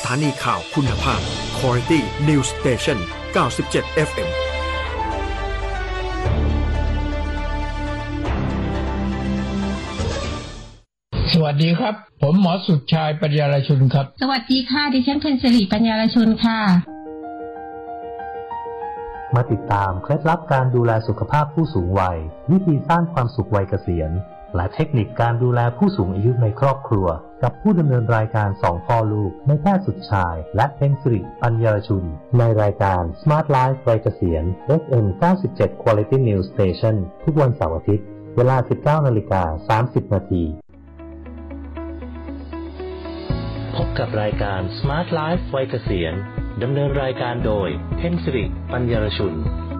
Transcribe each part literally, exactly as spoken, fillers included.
ถานีข่าวคุณภาพ Quality News Station เก้าสิบเจ็ด เอฟ เอ็มสวัสดีครับผมหมอสุดชายปัญญารชุนครับสวัสดีค่ะดิฉันเพ็ญศิริปัญญารชุนค่ะมาติดตามเคล็ดลับการดูแลสุขภาพผู้สูงวัยวิธีสร้างความสุขวัยเกษียณและเทคนิคการดูแลผู้สูงอายุในครอบครัวกับผู้ดำเนินรายการสองพ่อลูกนายแพทย์สุดชายและเพ็ญศิริปัญญารชุนในรายการ Smart Life วัยเกษียณ เอฟ เอ็ม เก้าสิบเจ็ด Quality News Station ทุกวันเสาร์อาทิตย์เวลา สิบเก้านาฬิกาสามสิบนาทีพบกับรายการ Smart Life วัยเกษียณดำเนินรายการโดยเพ็ญศิริปัญญารชุน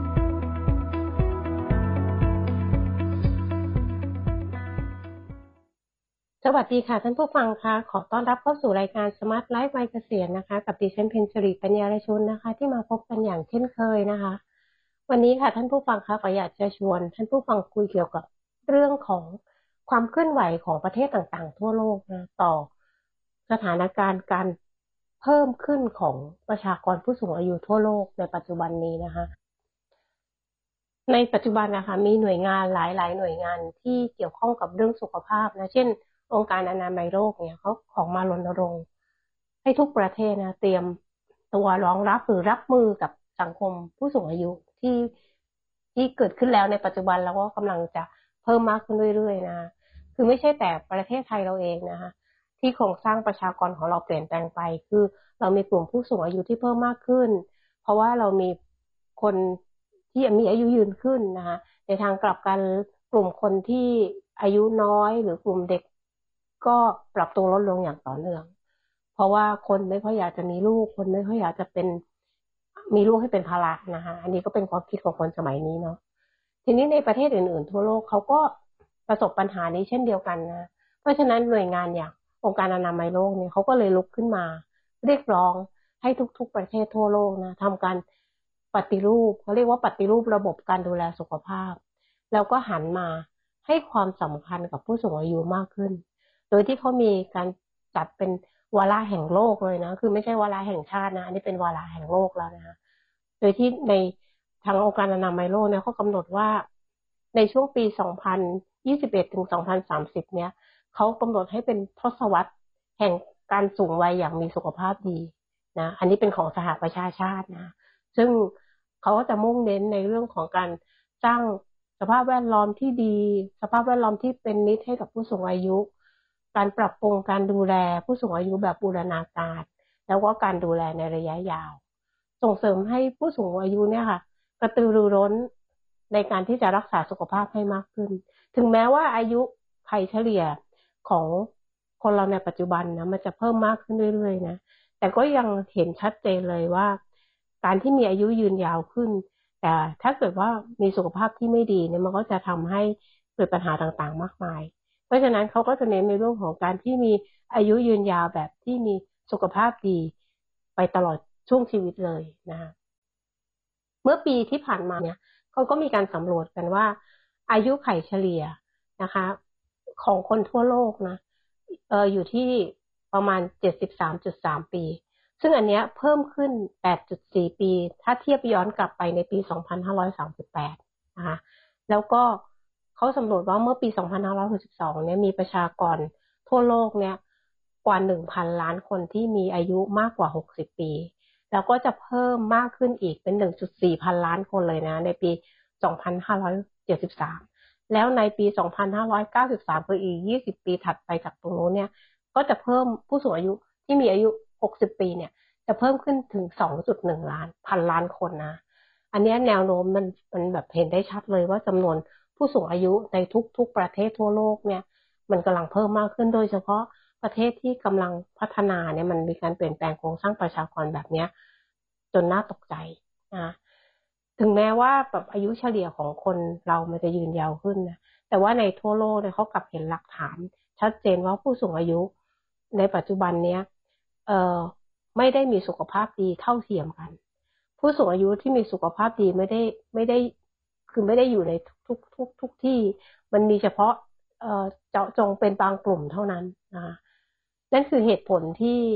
สวัสดีค่ะท่านผู้ฟังค่ะขอต้อนรับเข้าสู่รายการ Smart Life วัยเกษียณนะคะกับดิฉันเพ็ญศิริปัญญารชุนนะคะที่มาพบกันอย่างเช่นเคยนะคะวันนี้ค่ะท่านผู้ฟังคะขออยากจะชวนท่านผู้ฟังคุยเกี่ยวกับเรื่องของความเคลื่อนไหวของประเทศต่างๆทั่วโลกนะต่อสถานการณ์การเพิ่มขึ้นของประชากรผู้สูงอายุทั่วโลกในปัจจุบันนี้นะคะในปัจจุบันนะคะมีหน่วยงานหลายๆหน่วยงานที่เกี่ยวข้องกับเรื่องสุขภาพนะเช่นองค์การอนามัยโลกเนี่ยเขาของมารณรงค์ให้ทุกประเทศนะเตรียมตัวรองรับหรือรับมือกับสังคมผู้สูงอายุที่ที่เกิดขึ้นแล้วในปัจจุบันแล้วก็กำลังจะเพิ่มมากขึ้นเรื่อยๆนะคือไม่ใช่แต่ประเทศไทยเราเองนะคะที่โครงสร้างประชากรของเราเปลี่ยนแปลงไปคือเรามีกลุ่มผู้สูงอายุที่เพิ่มมากขึ้นเพราะว่าเรามีคนที่มีอายุยืนขึ้นนะคะในทางกลับกันกลุ่มคนที่อายุน้อยหรือกลุ่มเด็กก็ปรับตัวลดลงอย่างต่อเนื่องเพราะว่าคนไม่ค่อยอยากจะมีลูกคนไม่ค่อยอยากจะเป็นมีลูกให้เป็นภาระนะคะอันนี้ก็เป็นความคิดของคนสมัยนี้เนาะทีนี้ในประเทศอื่นๆทั่วโลกเขาก็ประสบปัญหานี้เช่นเดียวกันนะเพราะฉะนั้นหน่วยงานอย่างองค์การอนามัยโลกเนี่ยเขาก็เลยลุกขึ้นมาเรียกร้องให้ทุกๆประเทศทั่วโลกนะทำการปฏิรูปเขาเรียกว่าปฏิรูประบบการดูแลสุขภาพแล้วก็หันมาให้ความสำคัญกับผู้สูงอายุมากขึ้นโดยที่เขามีการจัดเป็นวาระแห่งโลกเลยนะคือไม่ใช่วาระแห่งชาตินะอันนี้เป็นวาระแห่งโลกแล้วนะโดยที่ในทางองค์การอนามัยโลกเนี่ยเขากำหนดว่าในช่วงปีสองพันยี่สิบเอ็ดถึงสองพันสามสิบเนี่ยเขากำหนดให้เป็นทศวรรษแห่งการสูงวัยอย่างมีสุขภาพดีนะอันนี้เป็นของสหประชาชาตินะซึ่งเขาก็จะมุ่งเน้นในเรื่องของการสร้างสภาพแวดล้อมที่ดีสภาพแวดล้อมที่เป็นมิตรให้กับผู้สูงอายุการปรับปรุงการดูแลผู้สูงอายุแบบบูรณาการแล้วก็การดูแลในระยะยาวส่งเสริมให้ผู้สูงอายุเนี่ยค่ะกระตือรือร้นในการที่จะรักษาสุขภาพให้มากขึ้นถึงแม้ว่าอายุไขเฉลี่ยของคนเราในปัจจุบันนะมันจะเพิ่มมากขึ้นเรื่อยๆนะแต่ก็ยังเห็นชัดเจนเลยว่าการที่มีอายุยืนยาวขึ้นแต่ถ้าเกิดว่ามีสุขภาพที่ไม่ดีเนี่ยมันก็จะทำให้เกิดปัญหาต่างๆมากมายเพราะฉะนั้นเขาก็จะเน้นในเรื่องของการที่มีอายุยืนยาวแบบที่มีสุขภาพดีไปตลอดช่วงชีวิตเลยนะคะเมื่อปีที่ผ่านมาเนี่ยเขาก็มีการสำรวจกันว่าอายุไขเฉลี่ยนะคะของคนทั่วโลกนะเอออยู่ที่ประมาณ เจ็ดสิบสามจุดสาม ปีซึ่งอันเนี้ยเพิ่มขึ้น แปดจุดสี่ ปีถ้าเทียบย้อนกลับไปในปีสองพันห้าร้อยสามสิบแปดนะคะแล้วก็เขาสำรวจว่าเมื่อปีสองพันห้าร้อยหกสิบสองเนี่ยมีประชากรทั่วโลกเนี่ยกว่า หนึ่งพัน ล้านคนที่มีอายุมากกว่าหกสิบปีแล้วก็จะเพิ่มมากขึ้นอีกเป็น หนึ่งจุดสี่ พันล้านคนเลยนะในปีสองพันห้าร้อยเจ็ดสิบสามแล้วในปีสองพันห้าร้อยเก้าสิบสามคืออีกยี่สิบปีถัดไปจากตรงนู้นเนี่ยก็จะเพิ่มผู้สูงอายุที่มีอายุหกสิบปีเนี่ยจะเพิ่มขึ้นถึง สองจุดหนึ่ง ล้านพันล้านคนนะอันนี้แนวโน้มมันมันแบบเห็นได้ชัดเลยว่าจำนวนผู้สูงอายุในทุกๆประเทศทั่วโลกเนี่ยมันกำลังเพิ่มมากขึ้นโดยเฉพาะประเทศที่กำลังพัฒนาเนี่ยมันมีการเปลี่ยนแปลงโครงสร้างประชากรแบบนี้จนน่าตกใจนะถึงแม้ว่าแบบอายุเฉลี่ยของคนเรามันจะยืนยาวขึ้นนะแต่ว่าในทั่วโลกเนี่ยเขากลับเห็นหลักฐานชัดเจนว่าผู้สูงอายุในปัจจุบันเนี้ยเอ่อไม่ได้มีสุขภาพดีเท่าเทียมกันผู้สูงอายุที่มีสุขภาพดีไม่ได้ไม่ได้คือไม่ได้อยู่ในทุกทุกทุกที่มันมีเฉพาะเอ่อเจาะจงเป็นบางกลุ่มเท่านั้นนะนั่นคือเหตุผลที่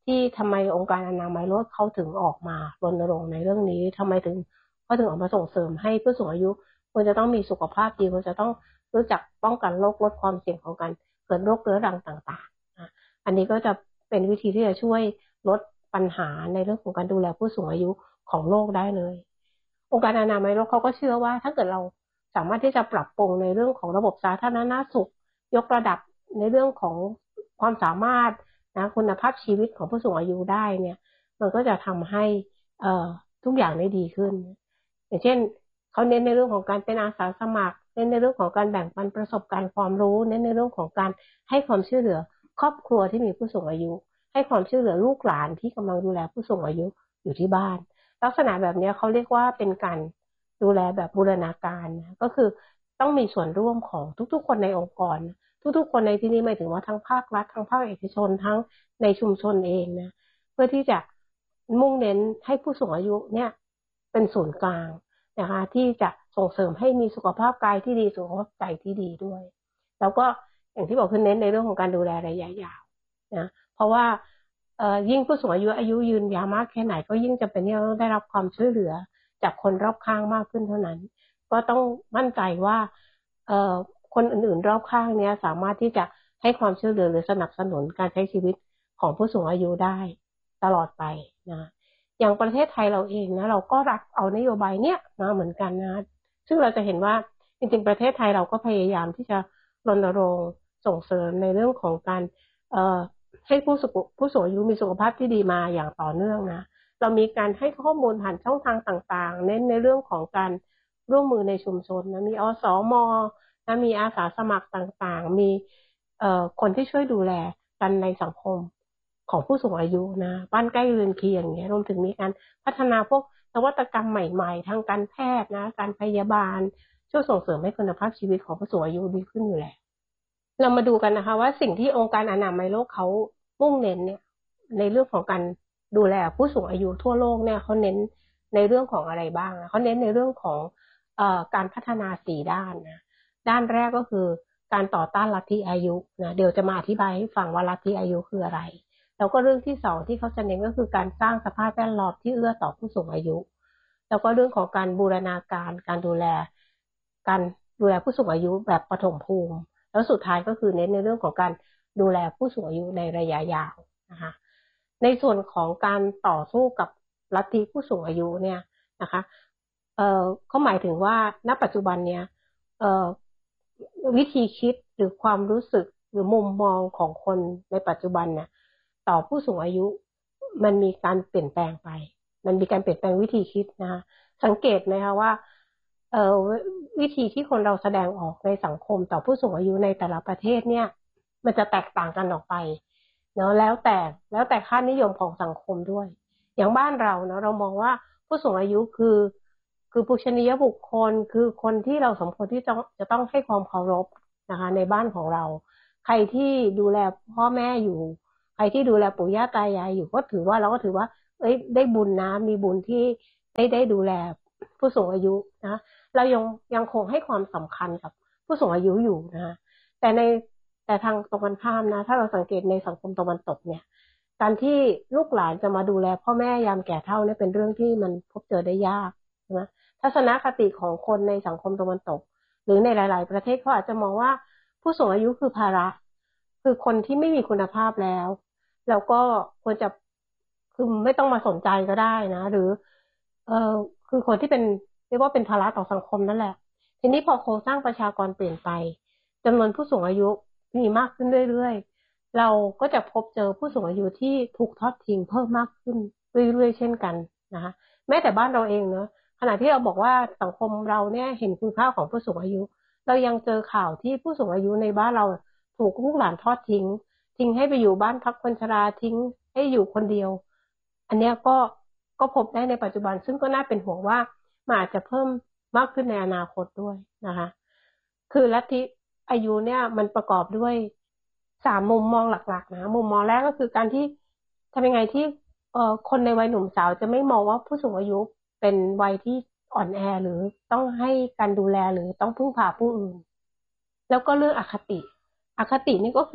ที่ทำไมองค์การอนามัยโลกเขาถึงออกมารณรงค์ในเรื่องนี้ทำไมถึงเขาถึงออกมาส่งเสริมให้ผู้สูงอายุควรจะต้องมีสุขภาพดีควรจะต้องรู้จักป้องกันโรคลดความเสี่ยงของการเกิดโรคเรื้อรังต่างๆนะอันนี้ก็จะเป็นวิธีที่จะช่วยลดปัญหาในเรื่องของการดูแลผู้สูงอายุของโลกได้เลยองค์การอนามัยโลกเขาก็เชื่อว่าถ้าเกิดเราสามารถที่จะปรับปรุงในเรื่องของระบบสาธารณสุขยกระดับในเรื่องของความสามารถนะคุณภาพชีวิตของผู้สูงอายุได้เนี่ยมันก็จะทำให้เอ่อทุกอย่างได้ดีขึ้นอย่างเช่นเขาเน้นในเรื่องของการเป็นอาสาสมัครเน้นในเรื่องของการแบ่งปันประสบการณ์ความรู้เน้นในเรื่องของการให้ความช่วยเหลือครอบครัวที่มีผู้สูงอายุให้ความช่วยเหลือลูกหลานที่กำลังดูแลผู้สูงอายุอยู่ที่บ้านลักษณะแบบนี้เขาเรียกว่าเป็นการดูแลแบบบูรณาการนะก็คือต้องมีส่วนร่วมของทุกๆคนในองค์กรทุกๆคนในที่นี้หมายถึงว่าทั้งภาครัฐทั้งภาคเอกชนทั้งในชุมชนเองนะเพื่อที่จะมุ่งเน้นให้ผู้สูงอายุเนี่ยเป็นศูนย์กลางนะคะที่จะส่งเสริมให้มีสุขภาพกายที่ดีสุขภาพใจที่ดีด้วยแล้วก็อย่างที่บอกคือเน้นในเรื่องของการดูแลระยะยาวนะเพราะว่าเอ่อยิ่งผู้สูงอายุอายุยืนยาวมากแค่ไหนก็ยิ่งจำเป็นที่จะต้องได้รับความช่วยเหลือจากคนรอบข้างมากขึ้นเท่านั้นก็ต้องมั่นใจว่าเอ่อคนอื่นๆรอบข้างเนี้ยสามารถที่จะให้ความช่วยเหลือหรือสนับสนุนการใช้ชีวิตของผู้สูงอายุได้ตลอดไปนะอย่างประเทศไทยเราเองนะเราก็รับเอานโยบายเนี้ยมาเหมือนกันนะซึ่งเราจะเห็นว่าจริงๆประเทศไทยเราก็พยายามที่จะรณรงค์ส่งเสริมในเรื่องของการเอ่อให้ผู้สูงผู้สูงอายุมีสุขภาพที่ดีมาอย่างต่อเนื่องนะเรามีการให้ข้อมูลผ่านช่องทางต่างๆเน้นในเรื่องของการร่วมมือในชุมชนนะมีอสมนะมีอาสาสมัครต่างๆมีเอ่อคนที่ช่วยดูแลกันในสังคมของผู้สูงอายุนะบ้านใกล้เรือนเคียงเนี่ยรวมถึงมีการพัฒนาพวกนวัตกรรมใหม่ๆทางการแพทย์นะการพยาบาลช่วยส่งเสริมให้คุณภาพชีวิตของผู้สูงอายุดีขึ้นอยู่แล้วเรามาดูกันนะคะว่าสิ่งที่องค์การอนามัยโลกเขามุ่งเน้นเนี่ยในเรื่องของการดูแลผู้สูงอายุทั่วโลกเนี่ยเขาเน้นในเรื่องของอะไรบ้างเขาเน้นในเรื่องของเอ่อการพัฒนาสี่ด้านนะด้านแรกก็คือการต่อต้านลัทธิอายุนะเดี๋ยวจะมาอธิบายให้ฟังว่าลัทธิอายุคืออะไรแล้วก็เรื่องที่สองที่เขาจะเน้นก็คือการสร้างสภาพแวดล้อมที่เอื้อต่อผู้สูงอายุแล้วก็เรื่องของการบูรณาการการดูแลการดูแลผู้สูงอายุแบบปฐมภูมิแล้วสุดท้ายก็คือเน้นในเรื่องของการดูแลผู้สูงอายุในระยะยาวนะคะในส่วนของการต่อสู้กับลัทธิผู้สูงอายุเนี่ยนะคะเอ่อเขาหมายถึงว่าณปัจจุบันเนี่ยเอ่อวิธีคิดหรือความรู้สึกหรือมุมมองของคนในปัจจุบันเนี่ยต่อผู้สูงอายุมันมีการเปลี่ยนแปลงไปมันมีการเปลี่ยนแปลงวิธีคิดนะคะสังเกตไหมคะว่าเอ่อวิธีที่คนเราแสดงออกในสังคมต่อผู้สูงอายุในแต่ละประเทศเนี่ยมันจะแตกต่างกันออกไปเนาะแล้วแต่แล้วแต่ค่านิยมของสังคมด้วยอย่างบ้านเราเนาะเรามองว่าผู้สูงอายุคือคือผู้ชนียบุคคลคือคนที่เราสมควรที่จะจะต้องให้ความเคารพนะคะในบ้านของเราใครที่ดูแลพ่อแม่อยู่ใครที่ดูแลปู่ย่าตายายอยู่ก็ถือว่าเราก็ถือว่าเอ้ยได้บุญนะมีบุญที่ได้ได้ดูแลผู้สูงอายุนะเรายังยังคงให้ความสำคัญกับผู้สูงอายุอยู่นะแต่ในแต่ทางตรงกันข้ามนะถ้าเราสังเกตในสังคมตะวันตกเนี่ยการที่ลูกหลานจะมาดูแลพ่อแม่ยามแก่เฒ่าเนี่ยเป็นเรื่องที่มันพบเจอได้ยากใช่ไหมทัศนคติของคนในสังคมตะวันตกหรือในหลายๆประเทศเขาอาจจะมองว่าผู้สูงอายุคือภาระคือคนที่ไม่มีคุณภาพแล้วแล้วก็ควรจะคือไม่ต้องมาสนใจก็ได้นะหรือเออคือคนที่เป็นเรียกว่าเป็นภาระต่อสังคมนั่นแหละทีนี้พอโครงสร้างประชากรเปลี่ยนไปจำนวนผู้สูงอายุมีมากขึ้นเรื่อยๆเราก็จะพบเจอผู้สูงอายุที่ถูกทอดทิ้งเพิ่มมากขึ้นเรื่อยๆเช่นกันนะคะแม้แต่บ้านเราเองเนอะขณะที่เราบอกว่าสังคมเราเนี่ยเห็นคุณค่าของผู้สูงอายุเรายังเจอข่าวที่ผู้สูงอายุในบ้านเราถูกลูกหลานทอดทิ้งทิ้งให้ไปอยู่บ้านพักคนชราทิ้งให้อยู่คนเดียวอันนี้ก็ก็พบได้ในปัจจุบันซึ่งก็น่าเป็นห่วงว่ามันอาจจะเพิ่มมากขึ้นในอนาคตด้วยนะคะคือลัทธิอายุเนี่ยมันประกอบด้วยสามมุมมองหลักๆนะมุมมองแรกก็คือการที่ทำยังไงที่เอ่อคนในวัยหนุ่มสาวจะไม่มองว่าผู้สูงอายุเป็นวัยที่อ่อนแอหรือต้องให้การดูแลหรือต้องพึ่งพาผู้อื่นแล้วก็เรื่องอคติอคตินี่ก็คือ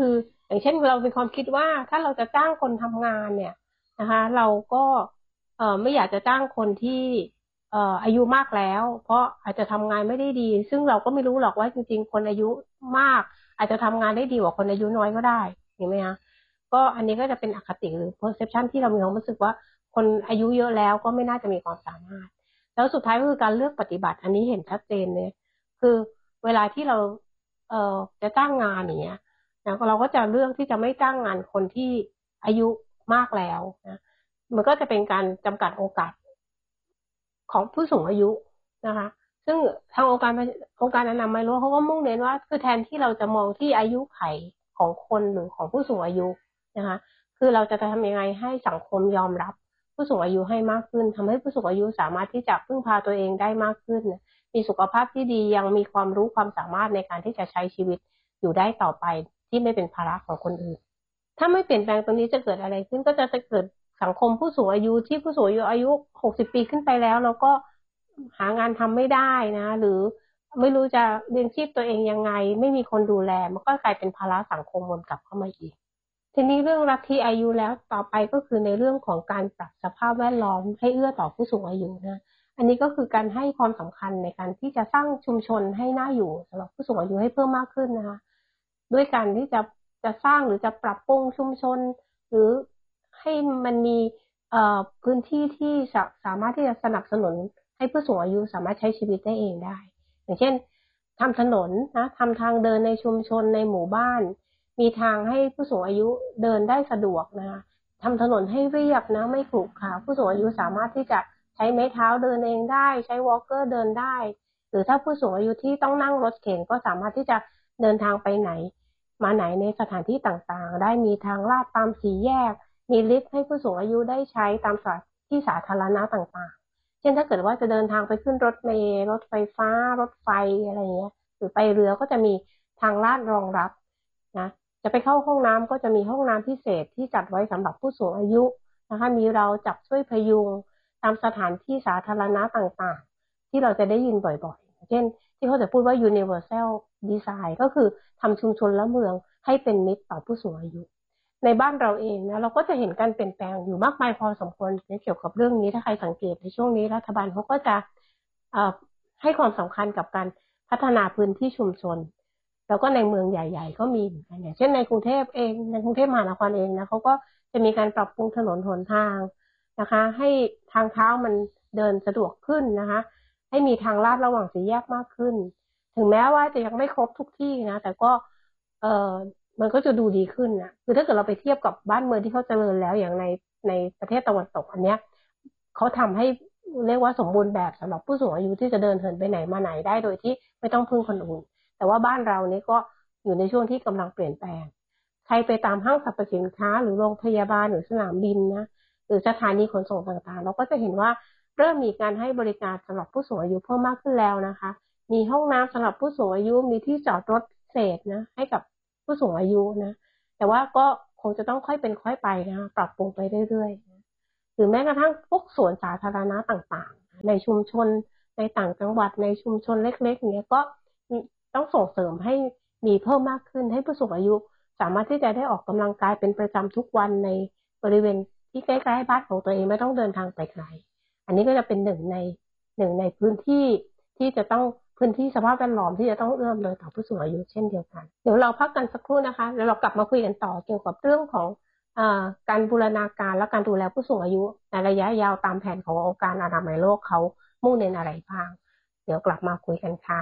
อย่างเช่นเรามีความคิดว่าถ้าเราจะจ้างคนทำงานเนี่ยนะคะเราก็เอ่อไม่อยากจะจ้างคนที่เอ่ออายุมากแล้วเพราะอาจจะทำงานไม่ได้ดีซึ่งเราก็ไม่รู้หรอกว่าจริงๆคนอายุมากอาจจะทำงานได้ดีกว่าคนอายุน้อยก็ได้เห็นไหมคะก็อันนี้ก็จะเป็นอคติหรือ perception ที่เรามีความรู้สึกว่าคนอายุเยอะแล้วก็ไม่น่าจะมีความสามารถแล้วสุดท้ายก็คือการเลือกปฏิบัติอันนี้เห็นชัดเจนเลยคือเวลาที่เราเอ่อจะจ้างงานอย่างเงี้ยนะเราก็จะเลือกที่จะไม่จ้างงานคนที่อายุมากแล้วนะมันก็จะเป็นการจำกัดโอกาสของผู้สูงอายุนะคะซึ่งทางองค์การองค์การอนามัยโลกเขาก็มุ่งเน้นว่าคือแทนที่เราจะมองที่อายุไขของคนหรือของผู้สูงอายุนะคะคือเราจะทำยังไงให้สังคมยอมรับผู้สูงอายุให้มากขึ้นทำให้ผู้สูงอายุสามารถที่จะพึ่งพาตัวเองได้มากขึ้นมีสุขภาพที่ดียังมีความรู้ความสามารถในการที่จะใช้ชีวิตอยู่ได้ต่อไปที่ไม่เป็นภาระของคนอื่นถ้าไม่เปลี่ยนแปลงตรงนี้จะเกิดอะไรขึ้นก็จะเกิดสังคมผู้สูงอายุที่ผู้สูงอายุอายุหกสิบปีขึ้นไปแล้วแล้วก็หางานทำไม่ได้นะหรือไม่รู้จะเลี้ยงชีพตัวเองยังไงไม่มีคนดูแลมันก็กลายเป็นภาระสังคมวนกลับเข้ามาอีกทีนี้เรื่องลัทธิอายุแล้วต่อไปก็คือในเรื่องของการปรับสภาพแวดล้อมให้เอื้อต่อผู้สูงอายุนะอันนี้ก็คือการให้ความสำคัญในการที่จะสร้างชุมชนให้น่าอยู่สำหรับผู้สูงอายุให้เพิ่มมากขึ้นนะคะด้วยการที่จะจะสร้างหรือจะปรับปรุงชุมชนหรือให้มันมีเอ่อพื้นที่ที่สามารถที่จะสนับสนุนให้ผู้สูงอายุสามารถใช้ชีวิตได้เองได้อย่างเช่นทำถนนนะทำทางเดินในชุมชนในหมู่บ้านมีทางให้ผู้สูงอายุเดินได้สะดวกนะทำถนนให้เรียบนะไม่ขรุขระผู้สูงอายุสามารถที่จะใช้ไม้เท้าเดินเองได้ใช้วอล์กเกอร์เดินได้หรือถ้าผู้สูงอายุที่ต้องนั่งรถเข็นก็สามารถที่จะเดินทางไปไหนมาไหนในสถานที่ต่างๆได้มีทางลาดตามสี่แยกมีลิฟต์ให้ผู้สูงอายุได้ใช้ตามสถานที่สาธารณะต่างๆเช่นถ้าเกิดว่าจะเดินทางไปขึ้นรถเมล์รถไฟฟ้ารถไฟอะไรเงี้ยหรือไปเรือก็จะมีทางลาดรองรับนะจะไปเข้าห้องน้ำก็จะมีห้องน้ำพิเศษที่จัดไว้สำหรับผู้สูงอายุนะคะมีเราจับช่วยพยุงตามสถานที่สาธารณะต่างๆที่เราจะได้ยินบ่อยๆเช่นที่เขาจะพูดว่า universal design ก็คือทำชุมชนและเมืองให้เป็นมิตรต่อผู้สูงอายุในบ้านเราเองนะเราก็จะเห็นการเปลี่ยนแปลงอยู่มากมายพอสมควรเกี่ยวกับเรื่องนี้ถ้าใครสังเกตในช่วงนี้รัฐบาลเขาก็จะให้ความสำคัญกับการพัฒนาพื้นที่ชุมชนแล้วก็ในเมืองใหญ่ๆก็มีเหมือนกันอย่างเช่นในกรุงเทพเองในกรุงเทพมหานครเองนะเขาก็จะมีการปรับปรุงถนนหนทางนะคะให้ทางเท้ามันเดินสะดวกขึ้นนะคะให้มีทางลาดระหว่างสี่แยกมากขึ้นถึงแม้ว่าจะยังไม่ครบทุกที่นะแต่ก็เออมันก็จะดูดีขึ้นนะคือถ้าเกิดเราไปเทียบกับบ้านเมืองที่เขาเจริญแล้วอย่างในในประเทศตะวันตกอันเนี้ยเขาทำให้เรียกว่าสมบูรณ์แบบสำหรับผู้สูงอายุที่จะเดินเหินไปไหนมาไหนได้โดยที่ไม่ต้องพึ่งคนอื่นแต่ว่าบ้านเรานี่ก็อยู่ในช่วงที่กำลังเปลี่ยนแปลงใครไปตามห้างสรรพสินค้าหรือโรงพยาบาลหรือสนามบินนะหรือสถานีขนส่งต่างๆเราก็จะเห็นว่าเริ่มมีการให้บริการสำหรับผู้สูงอายุเพิ่มมากขึ้นแล้วนะคะมีห้องน้ำสำหรับผู้สูงอายุมีที่จอดรถพิเศษนะให้กับผู้สูงอายุนะแต่ว่าก็คงจะต้องค่อยเป็นค่อยไปนะปรับปรุงไปเรื่อยๆนะหรือแม้กระทั่งพวกสวนสาธารณะต่างๆในชุมชนในต่างจังหวัดในชุมชนเล็กๆเนี้ยก็ต้องส่งเสริมให้มีเพิ่มมากขึ้นให้ผู้สูงอายุสามารถที่จะได้ออกกำลังกายเป็นประจำทุกวันในบริเวณที่ใกล้ๆบ้านของตัวเองไม่ต้องเดินทางไปไกลอันนี้ก็จะเป็นหนึ่งในหนึ่งในพื้นที่ที่จะต้องพื้นที่สภาพแวดล้อมที่จะต้องเอื้อมเลยต่อผู้สูงอายุเช่นเดียวกันเดี๋ยวเราพักกันสักครู่นะคะแล้วเรากลับมาคุยกันต่อเกี่ยวกับเรื่องของอ่าการบูรณาการและการดูแลผู้สูงอายุในระยะยาวตามแผนขององค์การอนามัยโลกเขามุ่งเน้นอะไรบ้างเดี๋ยวกลับมาคุยกันค่ะ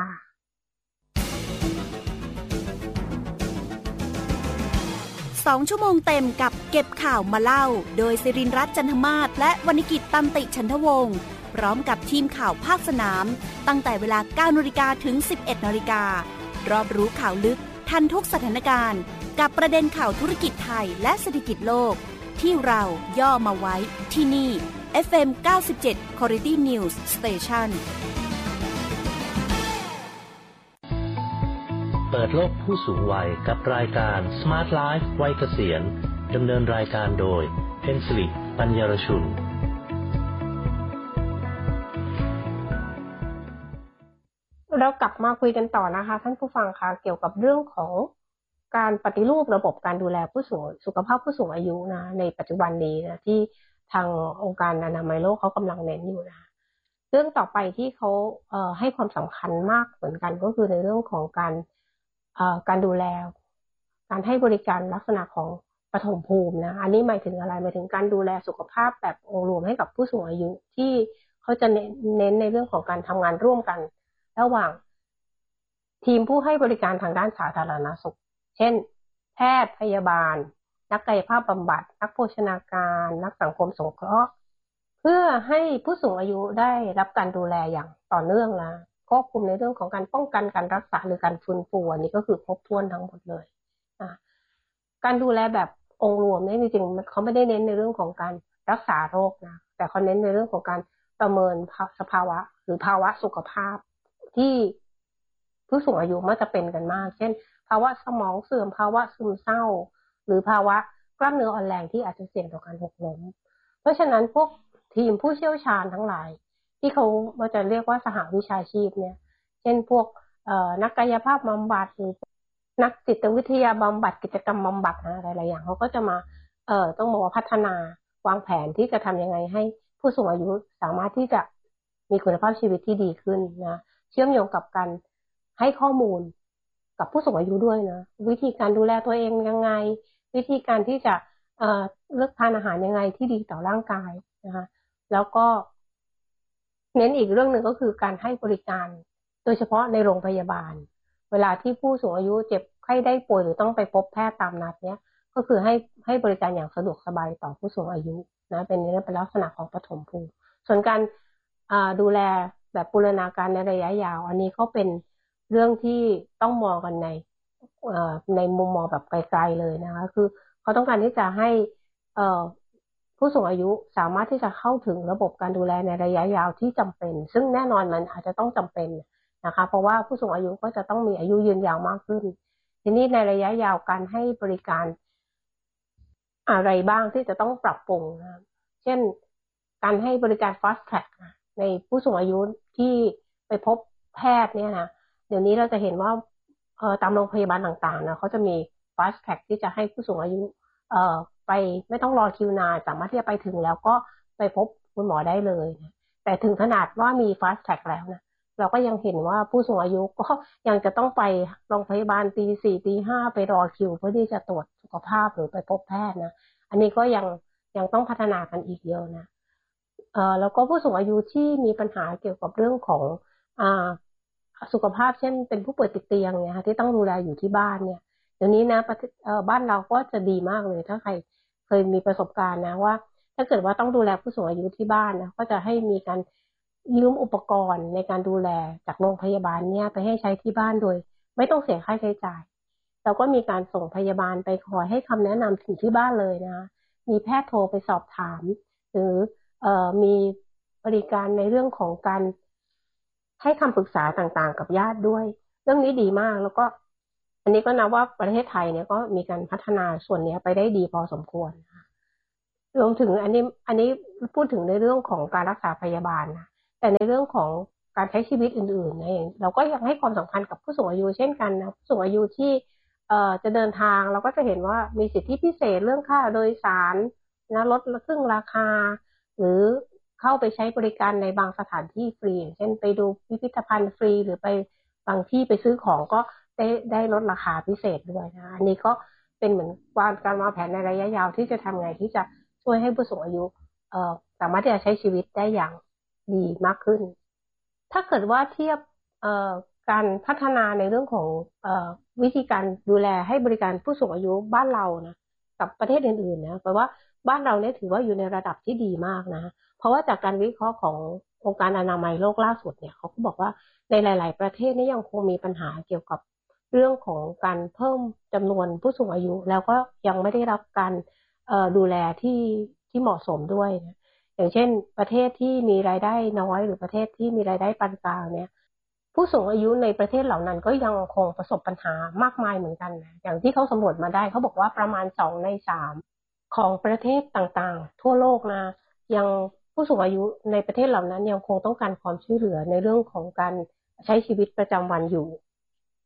สองชั่วโมงเต็มกับเก็บข่าวมาเล่าโดยศิรินทร์รัตน์จันทมาศและวรรณกิจตันติฉันทวงศ์พร้อมกับทีมข่าวภาคสนามตั้งแต่เวลา เก้านาฬิกา ถึง สิบเอ็ดนาฬิกา รอบรู้ข่าวลึกทันทุกสถานการณ์กับประเด็นข่าวธุรกิจไทยและเศรษฐกิจโลกที่เราย่อมาไว้ที่นี่ เอฟ เอ็ม เก้าสิบเจ็ด Quality News Station เปิดโลกผู้สูงวัยกับรายการ Smart Life วัยเกษียณดำเนินรายการโดยเพ็ญศิริปัญญารชุนเรากลับมาคุยกันต่อนะคะท่านผู้ฟังคะเกี่ยวกับเรื่องของการปฏิรูประบบการดูแลผู้สูงสุขภาพผู้สูงอายุนะในปัจจุบันนี้นะที่ทางองค์การอนามัยโลกเขากำลังเน้นอยู่นะเรื่องต่อไปที่เขาเอ่อให้ความสำคัญมากเหมือนกันก็คือในเรื่องของการเอ่อการดูแลการให้บริการลักษณะของปฐมภูมินะอันนี้หมายถึงอะไรหมายถึงการดูแลสุขภาพแบบองค์รวมให้กับผู้สูงอายุที่เขาจะเน้นในเรื่องของการทำงานร่วมกันระหว่างทีมผู้ให้บริการทางด้านสาธารณสุขเช่นแพทย์พยาบาลนักกายภาพบำบัดนักโภชนาการนักสังคมสงเคราะห์เพื่อให้ผู้สูงอายุได้รับการดูแลอย่างต่อเนื่องนะควบคุมในเรื่องของการป้องกันการรักษาหรือการฟื้นฟูอันนี้ก็คือครบถ้วนทั้งหมดเลยนะการดูแลแบบองค์รวมเนี่ยจริงๆเขาไม่ได้เน้นในเรื่องของการรักษาโรคนะแต่เขาเน้นในเรื่องของการประเมินสภาวะหรือภาวะสุขภาพที่ผู้สูงอายุมักจะเป็นกันมากเช่นภาวะสมองเสื่อมภาวะซึมเศร้าหรือภาวะกล้ามเนื้ออ่อนแรงที่อาจจะเสี่ยงต่อการหกล้มเพราะฉะนั้นพวกทีมผู้เชี่ยวชาญทั้งหลายที่เขามาจะเรียกว่าสหวิชาชีพเนี่ยเช่นพวกนักกายภาพบำบัดหรือนักจิตวิทยาบำบัดกิจกรรมบำบัดนะหลายๆอย่างเขาก็จะมาเอ่อต้องบอกว่าพัฒนาวางแผนที่จะทำยังไงให้ผู้สูงอายุสามารถที่จะมีคุณภาพชีวิตที่ดีขึ้นนะเชื่อมโยงกับการให้ข้อมูลกับผู้สูงอายุด้วยนะวิธีการดูแลตัวเองยังไงวิธีการที่จะเอ่อเลือกทานอาหารยังไงที่ดีต่อร่างกายนะคะแล้วก็เน้นอีกเรื่องหนึ่งก็คือการให้บริการโดยเฉพาะในโรงพยาบาลเวลาที่ผู้สูงอายุเจ็บไข้ได้ป่วยหรือต้องไปพบแพทย์ตามนัดเนี้ยก็คือให้ให้บริการอย่างสะดวกสบายต่อผู้สูงอายุนะเป็นในเป็นลักษณะของปฐมภูมิส่วนการดูแลแบบบูรณาการในระยะยาวอันนี้ก็เป็นเรื่องที่ต้องมองกันในในมุมมองแบบไกลๆเลยนะคะคือเขาต้องการที่จะให้ผู้สูงอายุสามารถที่จะเข้าถึงระบบการดูแลในระยะยาวที่จำเป็นซึ่งแน่นอนมันอาจจะต้องจำเป็นนะคะเพราะว่าผู้สูงอายุก็จะต้องมีอายุยืนยาวมากขึ้นทีนี้ในระยะยาวการให้บริการอะไรบ้างที่จะต้องปรับปรุงนะเช่นการให้บริการ fast track ในผู้สูงอายุที่ไปพบแพทย์เนี่ยนะเดี๋ยวนี้เราจะเห็นว่าเอ่อตามโรงพยาบาลต่างๆนะเขาจะมี fast track ที่จะให้ผู้สูงอายุเอ่อไปไม่ต้องรอคิวนานสามารถที่จะไปถึงแล้วก็ไปพบคุณหมอได้เลยนะแต่ถึงขนาดว่ามี fast track แล้วนะเราก็ยังเห็นว่าผู้สูงอายุก็ยังจะต้องไปโรงพยาบาลตีสี่ตีห้าไปรอคิวเพื่อที่จะตรวจสุขภาพหรือไปพบแพทย์นะอันนี้ก็ยังยังต้องพัฒนากันอีกเยอะนะเอ่อแล้วก็ผู้สูงอายุที่มีปัญหาเกี่ยวกับเรื่องของอ่าสุขภาพเช่นเป็นผู้ป่วยติดเตียงเนี่ยค่ะที่ต้องดูแลอยู่ที่บ้านเนี่ยเดี๋ยวนี้นะเอ่อบ้านเราก็จะดีมากเลยถ้าใครเคยมีประสบการณ์นะว่าถ้าเกิดว่าต้องดูแลผู้สูงอายุที่บ้านนะก็จะให้มีการยืมอุปกรณ์ในการดูแลจากโรงพยาบาลเนี่ยไปให้ใช้ที่บ้านโดยไม่ต้องเสียค่าใช้จ่ายเราก็มีการส่งพยาบาลไปคอยให้คำแนะนำถึงที่บ้านเลยนะมีแพทย์โทรไปสอบถามหรือเอ่อมีบริการในเรื่องของการให้คำปรึกษาต่างๆกับญาติด้วยเรื่องนี้ดีมากแล้วก็อันนี้ก็นับว่าประเทศไทยเนี่ยก็มีการพัฒนาส่วนนี้ไปได้ดีพอสมควรนะคะรวมถึงอันนี้อันนี้พูดถึงในเรื่องของการรักษาพยาบาลนะแต่ในเรื่องของการใช้ชีวิตอื่นๆเนี่ยเราก็ยังให้ความสำคัญกับผู้สูงอายุเช่นกันนะผู้สูงอายุที่เอ่อจะเดินทางเราก็จะเห็นว่ามีสิทธิพิเศษเรื่องค่าโดยสารนะลดครึ่งราคาหรือเข้าไปใช้บริการในบางสถานที่ฟรีเช่นไปดูพิพิธภัณฑ์ฟรีหรือไปบางที่ไปซื้อของก็ได้ได้ลดราคาพิเศษด้วยนะอันนี้ก็เป็นเหมือนการวางแผนในระยะยาวที่จะทำไงที่จะช่วยให้ผู้สูงอายุเอ่อสามารถที่จะใช้ชีวิตได้อย่างดีมากขึ้นถ้าเกิดว่าเทียบเอ่อการพัฒนาในเรื่องของเอ่อวิธีการดูแลให้บริการผู้สูงอายุบ้านเรานะกับประเทศอื่นๆนะแปลว่าบ้านเราเนี่ยถือว่าอยู่ในระดับที่ดีมากนะเพราะว่าจากการวิเคราะห์ขององค์การอนามัยโลกล่าสุดเนี่ยเขาก็บอกว่าในหลายๆประเทศนี่ยังคงมีปัญหาเกี่ยวกับเรื่องของการเพิ่มจำนวนผู้สูงอายุแล้วก็ยังไม่ได้รับการเอ่อดูแลที่ที่เหมาะสมด้วยนะอย่างเช่นประเทศที่มีรายได้น้อยหรือประเทศที่มีรายได้ปานกลางเนี่ยผู้สูงอายุในประเทศเหล่านั้นก็ยังคงประสบปัญหามากมายเหมือนกันนะอย่างที่เขาสำรวจมาได้เขาบอกว่าประมาณสองในสามของประเทศต่างๆทั่วโลกนะยังผู้สูงอายุในประเทศเหล่านั้นยังคงต้องการความช่วยเหลือในเรื่องของการใช้ชีวิตประจำวันอยู่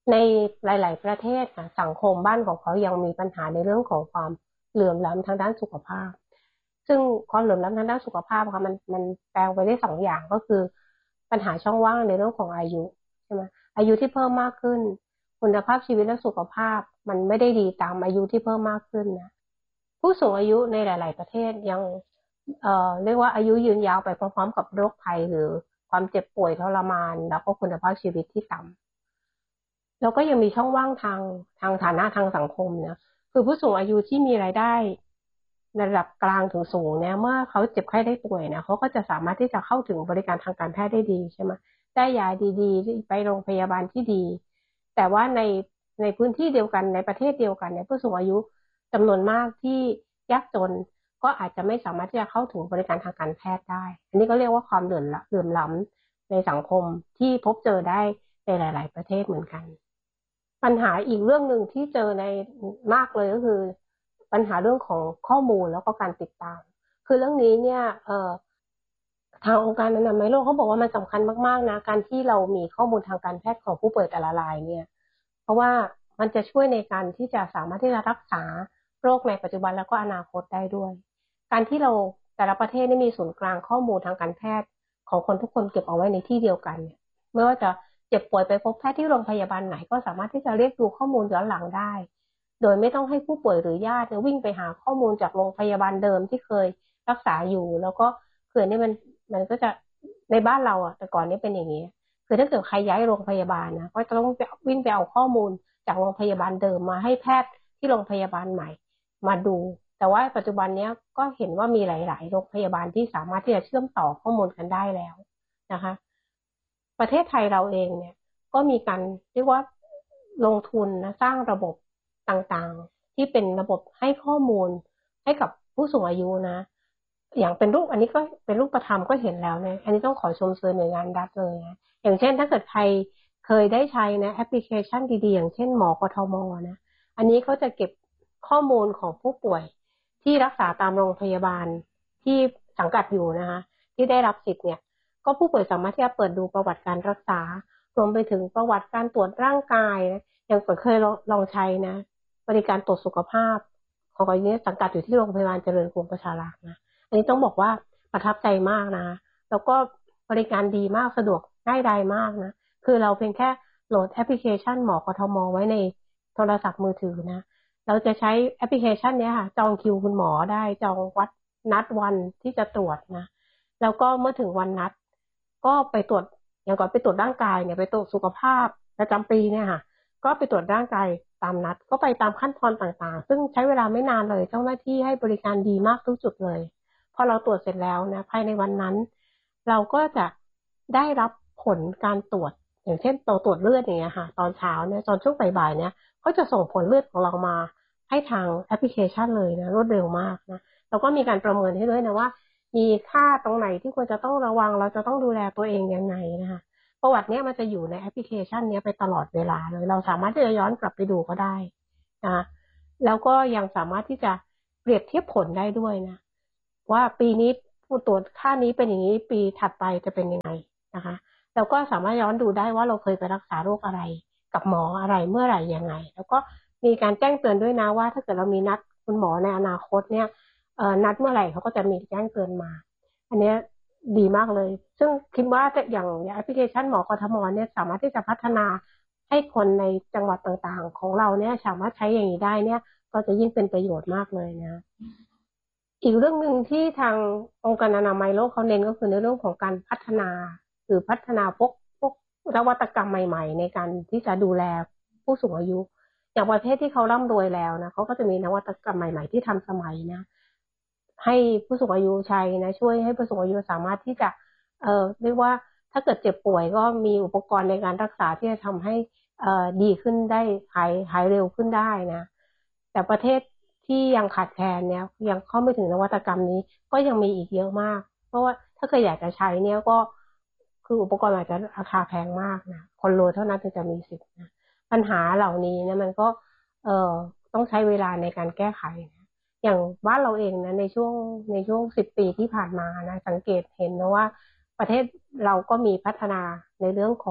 ในหลายๆประเทศนะสังคมบ้านของเขายังมีปัญหาในเรื่องของความเหลื่อมล้ำทางด้านสุขภาพซึ่งความเหลื่อมล้ำทางด้านสุขภาพค่ะมันมันแปลงไปได้สองอย่างก็คือปัญหาช่องว่างในเรื่องของอายุใช่ไหมอายุที่เพิ่มมากขึ้นคุณภาพชีวิตและสุขภาพมันไม่ได้ดีตามอายุที่เพิ่มมากขึ้นนะผู้สูงอายุในหลายๆประเทศยังเอ่อเรียกว่าอายุยืนยาวไปพร้อมๆกับโรคภัยหรือความเจ็บป่วยทรมานแล้วก็คุณภาพชีวิตที่ต่ำแล้วก็ยังมีช่องว่างทางทางฐานะทางสังคมนะคือผู้สูงอายุที่มีรายได้ระดับกลางถึงสูงเนี่ยเมื่อเขาเจ็บไข้ได้ป่วยนะเขาก็จะสามารถที่จะเข้าถึงบริการทางการแพทย์ได้ดีใช่ไหมได้ยาดีๆไปโรงพยาบาลที่ดีแต่ว่าในในพื้นที่เดียวกันในประเทศเดียวกันเนี่ยผู้สูงอายุจำนวนมากที่ยากจนก็อาจจะไม่สามารถที่จะเข้าถึงบริการทางการแพทย์ได้อันนี้ก็เรียกว่าความเหลื่อมเหลื่อมล้ำในสังคมที่พบเจอได้ในหลายๆประเทศเหมือนกันปัญหาอีกเรื่องหนึ่งที่เจอในมากเลยก็คือปัญหาเรื่องของข้อมูลแล้วก็การติดตามคือเรื่องนี้เนี่ยเอ่อทางองค์การอนามัยโลกเขาบอกว่ามันสำคัญมากๆนะการที่เรามีข้อมูลทางการแพทย์ของผู้ป่วยแต่ละรายเนี่ยเพราะว่ามันจะช่วยในการที่จะสามารถที่จะรักษาโรคในปัจจุบันแล้วก็อนาคตได้ด้วยการที่เราแต่ละประเทศนี่มีศูนย์กลางข้อมูลทางการแพทย์ของคนทุกคนเก็บเอาไว้ในที่เดียวกันเนี่ยไม่ว่าจะเจ็บป่วยไปพบแพทย์ที่โรงพยาบาลไหนก็สามารถที่จะเรียกดูข้อมูลย้อนหลังได้โดยไม่ต้องให้ผู้ป่วยหรือญาติวิ่งไปหาข้อมูลจากโรงพยาบาลเดิมที่เคยรักษาอยู่แล้วก็คือนี่มันมันก็จะในบ้านเราอ่ะแต่ก่อนนี้เป็นอย่างนี้คือถ้าเกิดใครย้ายโรงพยาบาลนะก็จะต้องวิ่งไปเอาข้อมูลจากโรงพยาบาลเดิมมาให้แพทย์ที่โรงพยาบาลใหม่มาดูแต่ว่าปัจจุบันนี้ก็เห็นว่ามีหลายๆโรงพยาบาลที่สามารถที่จะเชื่อมต่อข้อมูลกันได้แล้วนะคะประเทศไทยเราเองเนี่ยก็มีการเรียกว่าลงทุนนะสร้างระบบต่างๆที่เป็นระบบให้ข้อมูลให้กับผู้สูงอายุนะอย่างเป็นรูปอันนี้ก็เป็นรูปธรรมก็เห็นแล้วเนี่ยอันนี้ต้องขอชมเชยหน่วยงานรัฐเลยนะอย่างเช่นถ้าเกิดใครเคยได้ใช้นะแอปพลิเคชันดีๆอย่างเช่นหมอกทมนะอันนี้เขาจะเก็บข้อมูลของผู้ป่วยที่รักษาตามโรงพยาบาลที่สังกัดอยู่นะคะที่ได้รับสิทธิ์เนี่ยก็ผู้ป่วยสามารถที่จะเปิดดูประวัติการรักษารวมไปถึงประวัติการตรวจร่างกายนะอย่างเปิดเคยลองใช้นะบริการตรวจสุขภาพของอันนี้สังกัดอยู่ที่โรงพยาบาลเจริญกรุงประชารักษ์นะอันนี้ต้องบอกว่าประทับใจมากนะแล้วก็บริการดีมากสะดวกง่ายดายมากนะคือเราเพียงแค่โหลดแอปพลิเคชันหมอกทมไว้ในโทรศัพท์มือถือนะเราจะใช้แอปพลิเคชันนี้ค่ะจองคิวคุณหมอได้จองวัดนัดวันที่จะตรวจนะแล้วก็เมื่อถึงวันนัดก็ไปตรวจอย่างก่อนไปตรวจร่างกายเนี่ยไปตรวจสุขภาพประจำปีเนี่ยค่ะก็ไปตรวจร่างกายตามนัดก็ไปตามขั้นตอนต่างๆซึ่งใช้เวลาไม่นานเลยเจ้าหน้าที่ให้บริการดีมากทุกจุดเลยพอเราตรวจเสร็จแล้วนะภายในวันนั้นเราก็จะได้รับผลการตรวจอย่างเช่นตัวตรวจเลือดอย่างเงี้ยค่ะตอนเช้าเนี่ยตอนช่วงบ่ายๆเนี่ยก็จะส่งผลเลือดของเรามาให้ทางแอปพลิเคชันเลยนะรวดเร็วมากนะแล้วก็มีการประเมินให้ด้วยนะว่ามีค่าตรงไหนที่ควรจะต้องระวังเราจะต้องดูแลตัวเองยังไงนะคะประวัติเนี้ยมันจะอยู่ในแอปพลิเคชันนี้ไปตลอดเวลาเลยเราสามารถที่จะย้อนกลับไปดูก็ได้นะแล้วก็ยังสามารถที่จะเปรียบเทียบผลได้ด้วยนะว่าปีนี้ผู้ตรวจค่านี้เป็นอย่างนี้ปีถัดไปจะเป็นยังไงนะคะแล้วก็สามารถย้อนดูได้ว่าเราเคยไปรักษาโรคอะไรกับหมออะไรเมื่อไหร่ยังไงแล้วก็มีการแจ้งเตือนด้วยนะว่าถ้าเกิดเรามีนัดคุณหมอในอนาคตเนี่ยเอ่อนัดเมื่อไหร่เขาก็จะมีแจ้งเตือนมาอันนี้ดีมากเลยซึ่งคิดว่าอย่างแอปพลิเคชันหมอกทมเนี่ยสามารถที่จะพัฒนาให้คนในจังหวัดต่างๆของเราเนี่ยสามารถใช้อย่างนี้ได้เนี่ยก็จะยิ่งเป็นประโยชน์มากเลยนะอีกเรื่องหนึ่งที่ทางองค์การอนามัยโลกเขาเน้นก็คือในเรื่องของการพัฒนาหรือพัฒนาพวกพวกนวัตกรรมใหม่ๆในการที่จะดูแลผู้สูงอายุอย่างประเทศที่เขาร่ำรวยแล้วนะเขาก็จะมีนวัตกรรมใหม่ๆที่ทันสมัยนะให้ผู้สูงอายุใช้นะช่วยให้ผู้สูงอายุสามารถที่จะเอ่อเรียกว่าถ้าเกิดเจ็บป่วยก็มีอุปกรณ์ในการรักษาที่จะทำให้เอ่อดีขึ้นได้หายหายเร็วขึ้นได้นะแต่ประเทศที่ยังขาดแคลนเนี่ยยังเข้าไม่ถึงนวัตกรรมนี้ก็ยังมีอีกเยอะมากเพราะว่าถ้าเกิดอยากจะใช้เนี่ยก็คืออุปกรณ์อาจจะราคาแพงมากนะคนรวยเท่านั้นถึงจะมีสิทธิ์นะปัญหาเหล่านี้นะมันก็เอ่อต้องใช้เวลาในการแก้ไขนะอย่างบ้านเราเองนะในช่วงในช่วงสิบปีที่ผ่านมานะสังเกตเห็นนะว่าประเทศเราก็มีพัฒนาในเรื่องของ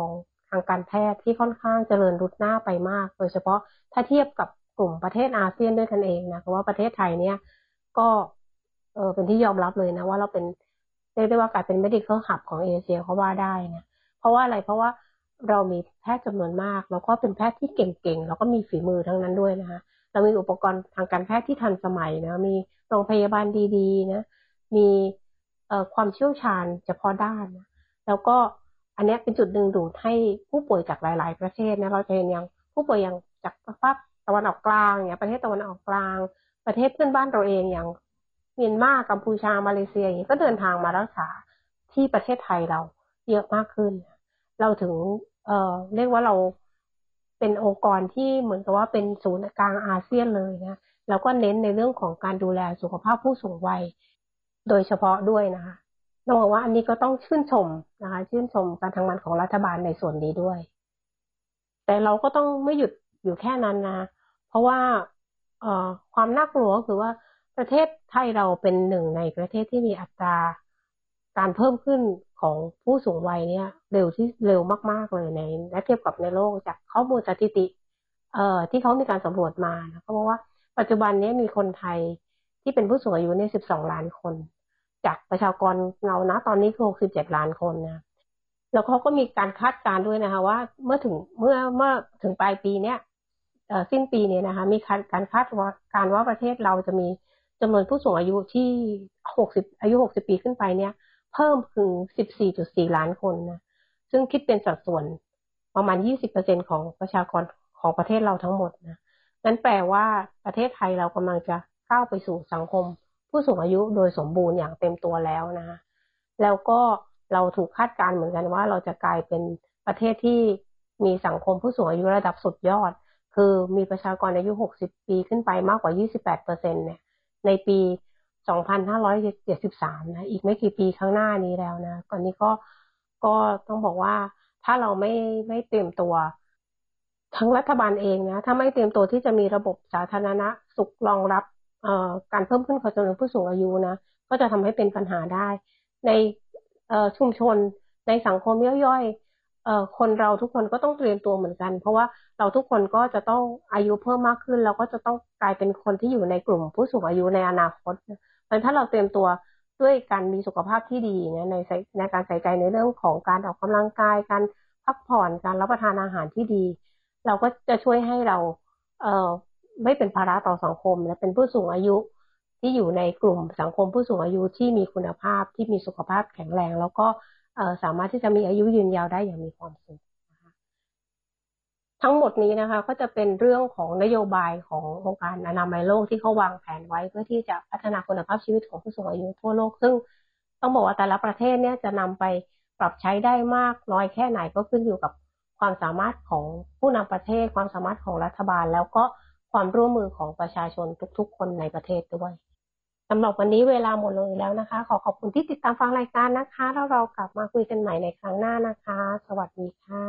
ทางการแพทย์ที่ค่อนข้างเจริญรุดหน้าไปมากโดยเฉพาะถ้าเทียบกับกลุ่มประเทศอาเซียนด้วยกันเองนะเพราะว่าประเทศไทยเนี่ยก็เออเป็นที่ยอมรับเลยนะว่าเราเป็นเรียกได้ว่ากลายเป็น medical hub ของเอเชียเขาว่าได้นะเพราะว่าอะไรเพราะว่าเรามีแพทย์จำนวนมากแล้วก็เป็นแพทย์ที่เก่งๆแล้วก็มีฝีมือทั้งนั้นด้วยนะคะเรามีอุปกรณ์ทางการแพทย์ที่ทันสมัยนะมีโรงพยาบาลดีๆนะมีเอ่อความเชี่ยวชาญเฉพาะด้านนะแล้วก็อันนี้เป็นจุดดึงดูดให้ผู้ป่วยจากหลายๆประเทศนะเราจะเห็นอย่างผู้ป่วยอย่างจากภาคตะวันออกกลางเนี่ยประเทศตะวันออกกลางประเทศเพื่อนบ้านเราเองอย่างเมียนมากัมพูชามาเลเซียอย่างนี้ก็เดินทางมารักษาที่ประเทศไทยเราเยอะมากขึ้นเราถึงเอ่อเรียกว่าเราเป็นองค์กรที่เหมือนกับว่าเป็นศูนย์กลางอาเซียนเลยนะแล้วก็เน้นในเรื่องของการดูแลสุขภาพผู้สูงวัยโดยเฉพาะด้วยนะคะต้องบอกว่าอันนี้ก็ต้องชื่นชมนะคะชื่นชมการทำงานของรัฐบาลในส่วนนี้ด้วยแต่เราก็ต้องไม่หยุดอยู่แค่นั้นนะเพราะว่าเอ่อความน่ากลัวก็คือว่าประเทศไทยเราเป็นหนึ่งในประเทศที่มีอัตราการเพิ่มขึ้นของผู้สูงวัยเนี่ยเร็วที่เร็วมากๆเลยในและเทียบกับในโลกจากข้อมูลสถิติเอ่อที่เขามีการสำรวจมานะเขาบอกว่าปัจจุบันนี้มีคนไทยที่เป็นผู้สูงอายุเนี่ยสิบสองล้านคนจากประชากรเรานะตอนนี้คือหกสิบเจ็ดล้านคนนะแล้วเขาก็มีการคาดการณ์ด้วยนะคะว่าเมื่อถึงเมื่อเมื่อถึงปลายปีเนี้ยเอ่อสิ้นปีนี้นะคะมีการคาดการณ์ว่าประเทศเราจะมีจำนวนผู้สูงอายุที่หกสิบอายุหกสิบปีขึ้นไปเนี่ยเพิ่มถึง สิบสี่จุดสี่ ล้านคนนะซึ่งคิดเป็นสัดส่วนประมาณ ยี่สิบเปอร์เซ็นต์ ของประชากรของประเทศเราทั้งหมดนะนั่นแปลว่าประเทศไทยเรากำลังจะก้าวไปสู่สังคมผู้สูงอายุโดยสมบูรณ์อย่างเต็มตัวแล้วนะแล้วก็เราถูกคาดการณ์เหมือนกันว่าเราจะกลายเป็นประเทศที่มีสังคมผู้สูงอายุระดับสุดยอดคือมีประชากรอายุหกสิบปีขึ้นไปมากกว่า ยี่สิบแปดเปอร์เซ็นต์ เนี่ยในปีสองพันห้าร้อยเจ็ดสิบสามนะอีกไม่กี่ปีข้างหน้านี้แล้วนะก่อนนี้ก็ก็ต้องบอกว่าถ้าเราไม่ไม่เตรียมตัวทั้งรัฐบาลเองนะถ้าไม่เตรียมตัวที่จะมีระบบสาธารณสุขรองรับเอ่อการเพิ่มขึ้นของจำนวนผู้สูงอายุนะก็จะทำให้เป็นปัญหาได้ในเอ่อชุมชนในสังคมย่อยๆเอ่อคนเราทุกคนก็ต้องเตรียมตัวเหมือนกันเพราะว่าเราทุกคนก็จะต้องอายุเพิ่มมากขึ้นเราก็จะต้องกลายเป็นคนที่อยู่ในกลุ่มผู้สูงอายุในอนาคตถ้าเราเตรียมตัวด้วยการมีสุขภาพที่ดีนะในในการใส่ใจในเรื่องของการออกกำลังกายการพักผ่อนการรับประทานอาหารที่ดีเราก็จะช่วยให้เราเอ่อไม่เป็นภาระต่อสังคมและเป็นผู้สูงอายุที่อยู่ในกลุ่มสังคมผู้สูงอายุที่มีคุณภาพที่มีสุขภาพแข็งแรงแล้วก็เอ่อสามารถที่จะมีอายุยืนยาวได้อย่างมีความสุขทั้งหมดนี้นะคะก็จะเป็นเรื่องของนโยบายขององค์การอนามัยโลกที่เขาวางแผนไว้เพื่อที่จะพัฒนาคุณภาพชีวิตของผู้สูงอายุทั่วโลกซึ่งต้องบอกว่าแต่ละประเทศเนี่ยจะนำไปปรับใช้ได้มากน้อยแค่ไหนก็ขึ้นอยู่กับความสามารถของผู้นำประเทศความสามารถของรัฐบาลแล้วก็ความร่วมมือของประชาชนทุกๆคนในประเทศด้วยสำหรับวันนี้เวลาหมดเลยแล้วนะคะขอขอบคุณที่ติดตามฟังรายการนะคะแล้วเรากลับมาคุยกันใหม่ในครั้งหน้านะคะสวัสดีค่ะ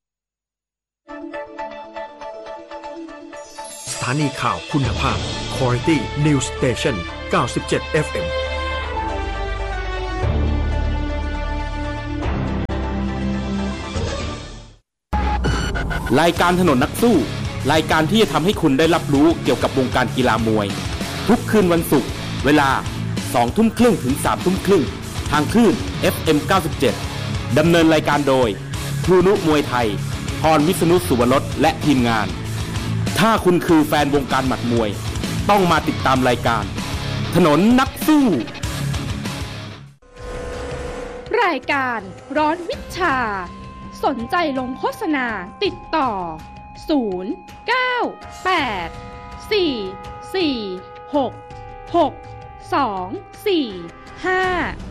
สถานีข่าวคุณภาพ Quality News Station เก้าสิบเจ็ด เอฟ เอ็มรายการถนนนักสู้รายการที่จะทำให้คุณได้รับรู้เกี่ยวกับวงการกีฬามวยทุกคืนวันศุกร์เวลา สองทุ่มครึ่งถึง สามทุ่มครึ่งทางคลื่น เอฟ เอ็ม เก้าสิบเจ็ด ดำเนินรายการโดยครูนุมวยไทยพรวิษณุสุวรสและทีมงานถ้าคุณคือแฟนวงการหมัดมวยต้องมาติดตามรายการถนนนักสู้รายการร้อนวิชาสนใจลงโฆษณาติดต่อศูนย์ เก้า แปด สี่ สี่ หก หก สอง สี่ ห้า